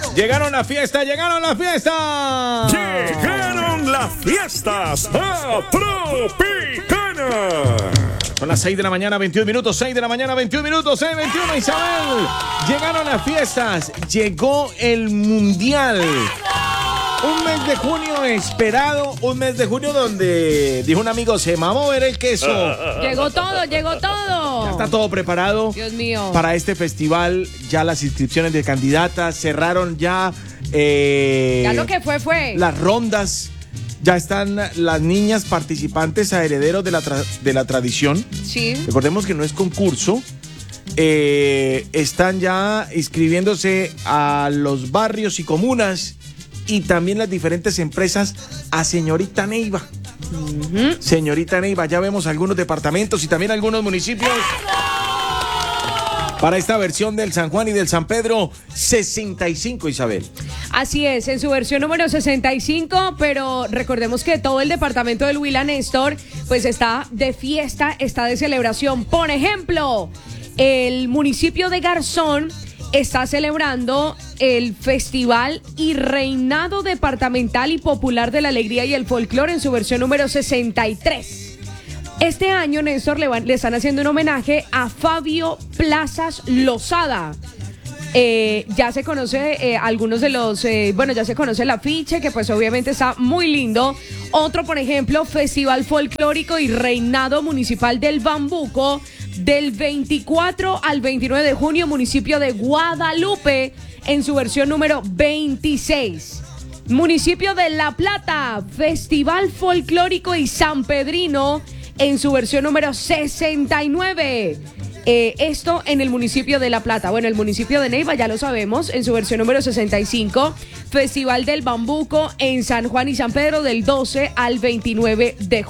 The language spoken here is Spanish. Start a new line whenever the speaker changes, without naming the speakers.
Llegaron las fiestas, llegaron las fiestas.
Llegaron las fiestas a Tropicana.
Son las 6 de la mañana, 21 minutos, 6 de la mañana, 21 minutos, 6:21, Isabel. Llegaron las fiestas, llegó el Mundial. Un mes de junio esperado, un mes de junio donde, dijo un amigo, se mamó ver el queso.
Llegó todo, llegó todo.
Ya está todo preparado.
Dios mío.
Para este festival, ya las inscripciones de candidatas cerraron ya.
Ya lo que fue.
Las rondas. Ya están las niñas participantes a herederos de la tradición.
Sí.
Recordemos que no es concurso. Están ya inscribiéndose a los barrios y comunas y también las diferentes empresas a Señorita Neiva. Uh-huh. Señorita Neiva, ya vemos algunos departamentos y también algunos municipios. Para esta versión del San Juan y del San Pedro 65, Isabel.
Así es, en su versión número 65, pero recordemos que todo el departamento del Huila, Néstor, pues está de fiesta, está de celebración. Por ejemplo, el municipio de Garzón está celebrando el Festival y Reinado Departamental y Popular de la Alegría y el Folclore en su versión número 63. Este año, Néstor, le están haciendo un homenaje a Fabio Plazas Lozada. Ya se conoce algunos de los, ya se conoce el afiche, que pues obviamente está muy lindo. Otro, por ejemplo, Festival Folclórico y Reinado Municipal del Bambuco, del 24 al 29 de junio, municipio de Guadalupe, en su versión número 26. Municipio de La Plata, Festival Folclórico y Sanpedrino, en su versión número 69. Esto en el municipio de La Plata. Bueno, el municipio de Neiva ya lo sabemos, en su versión número 65. Festival del Bambuco en San Juan y San Pedro del 12 al 29 de